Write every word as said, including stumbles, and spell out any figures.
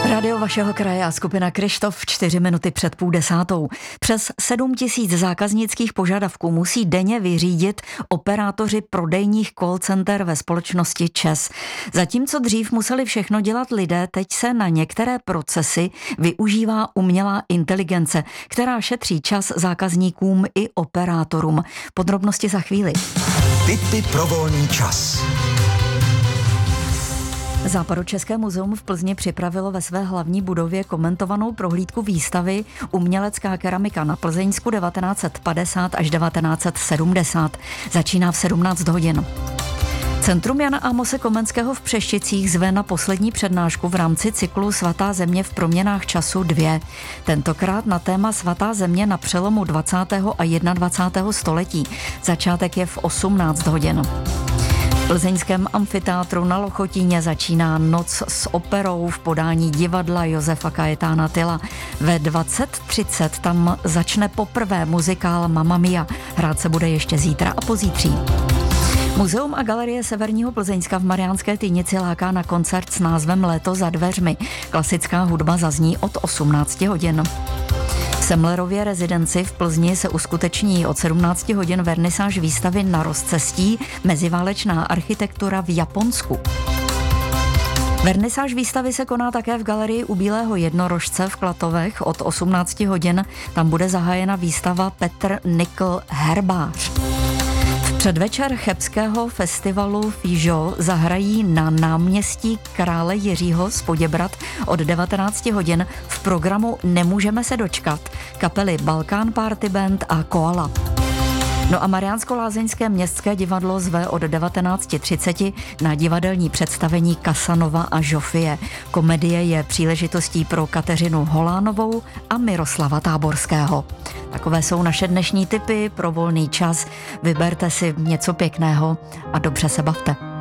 Radio vašeho kraje a skupina Kryštof čtyři minuty před půl desátou. Přes sedm tisíc zákaznických požadavků musí denně vyřídit operátoři prodejních call center ve společnosti ČEZ. Zatímco dřív museli všechno dělat lidé, teď se na některé procesy využívá umělá inteligence, která šetří čas zákazníkům i operátorům. Podrobnosti za chvíli. Tipy pro volný čas. Západočeské muzeum v Plzni připravilo ve své hlavní budově komentovanou prohlídku výstavy Umělecká keramika na Plzeňsku devatenáct set padesát až devatenáct set sedmdesát. Začíná v sedmnáct hodin. Centrum Jana Amose Komenského v Přešticích zve na poslední přednášku v rámci cyklu Svatá země v proměnách času dva. Tentokrát na téma Svatá země na přelomu dvacátého a dvacátého prvního století. Začátek je v osmnáct hodin. V plzeňském amfiteátru na Lochotíně začíná Noc s operou v podání divadla Josefa Kajetána Tyla. Ve dvacet třicet tam začne poprvé muzikál Mamma Mia. Hrát se bude ještě zítra a pozítří. Muzeum a galerie Severního Plzeňska v Mariánské Týnici láká na koncert s názvem Léto za dveřmi. Klasická hudba zazní od osmnáct hodin. V Semlerově rezidenci v Plzni se uskuteční od sedmnáct hodin vernisáž výstavy Na rozcestí meziválečná architektura v Japonsku. Vernisáž výstavy se koná také v galerii u Bílého jednorožce v Klatovech od osmnáct hodin. Tam bude zahájena výstava Petr Nikl Herbář. Předvečer chebského festivalu Fižo zahrají na náměstí Krále Jiřího z Poděbrad od devatenáct hodin v programu Nemůžeme se dočkat kapely Balkán Party Band a Koala. No a Mariánsko-Lázeňské městské divadlo zve od devatenáct třicet na divadelní představení Kasanova a Žofie. Komedie je příležitostí pro Kateřinu Holánovou a Miroslava Táborského. Takové jsou naše dnešní tipy pro volný čas. Vyberte si něco pěkného a dobře se bavte.